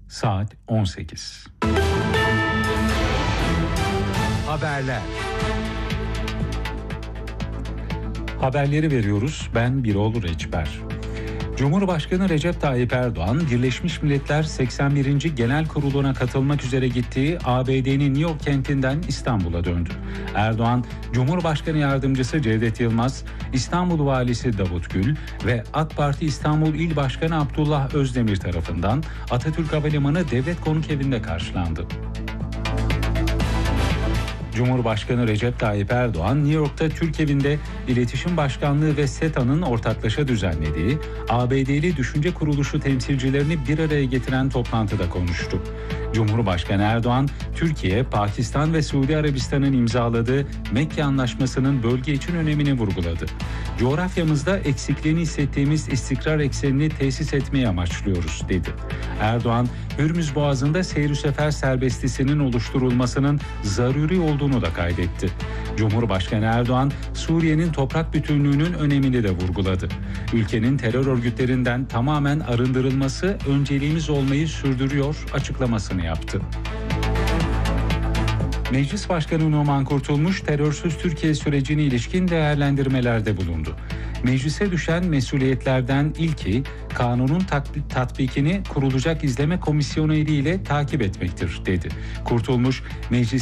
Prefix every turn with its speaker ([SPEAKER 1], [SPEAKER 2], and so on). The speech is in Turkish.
[SPEAKER 1] Saat 18.
[SPEAKER 2] Haberler.
[SPEAKER 1] Haberleri veriyoruz. Ben Birol Reçber. Cumhurbaşkanı Recep Tayyip Erdoğan, Birleşmiş Milletler 81. Genel Kurulu'na katılmak üzere gittiği ABD'nin New York kentinden İstanbul'a döndü. Erdoğan, Cumhurbaşkanı Yardımcısı Cevdet Yılmaz, İstanbul Valisi Davut Gül ve AK Parti İstanbul İl Başkanı Abdullah Özdemir tarafından Atatürk Havalimanı Devlet Konukevinde karşılandı. Cumhurbaşkanı Recep Tayyip Erdoğan, New York'ta Türk Evi'nde İletişim Başkanlığı ve SETA'nın ortaklaşa düzenlediği ABD'li Düşünce Kuruluşu temsilcilerini bir araya getiren toplantıda konuştu. Cumhurbaşkanı Erdoğan, Türkiye, Pakistan ve Suudi Arabistan'ın imzaladığı Mekke Anlaşması'nın bölge için önemini vurguladı. Coğrafyamızda eksikliğini hissettiğimiz istikrar eksenini tesis etmeyi amaçlıyoruz, dedi. Erdoğan, Hürmüz Boğazı'nda seyir sefer serbestisinin oluşturulmasının zaruri olduğunu da kaydetti. Cumhurbaşkanı Erdoğan, Suriye'nin toprak bütünlüğünün önemini de vurguladı. Ülkenin terör örgütlerinden tamamen arındırılması önceliğimiz olmayı sürdürüyor açıklamasını yaptı. Meclis Başkanı Numan Kurtulmuş, terörsüz Türkiye sürecine ilişkin değerlendirmelerde bulundu. Meclise düşen mesuliyetlerden ilki, kanunun tatbikini kurulacak izleme komisyonu eliyle takip etmektir, dedi. Kurtulmuş, meclis